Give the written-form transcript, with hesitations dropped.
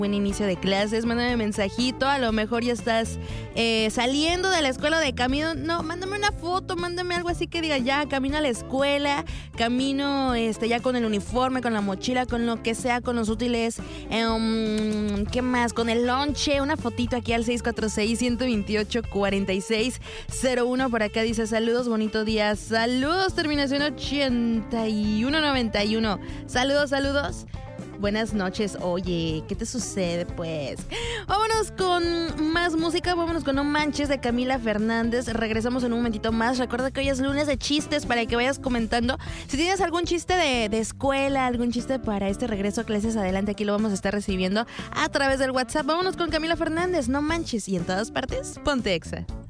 buen inicio de clases, mándame mensajito, a lo mejor ya estás saliendo de la escuela de camino, no, mándame una foto, mándame algo así que diga ya, camino a la escuela, camino ya con el uniforme, con la mochila, con lo que sea, con los útiles, ¿qué más? Con el lonche, una fotito aquí al 646-128-4601, por acá dice saludos, bonito día, saludos, terminación 8191, saludos. Buenas noches, oye, ¿qué te sucede pues? Vámonos con más música, vámonos con No Manches de Camila Fernández. Regresamos en un momentito más. Recuerda que hoy es lunes de chistes para que vayas comentando. Si tienes algún chiste de escuela, algún chiste para este regreso a clases, adelante, aquí lo vamos a estar recibiendo a través del WhatsApp. Vámonos con Camila Fernández, No Manches, y en todas partes, ponte Exa.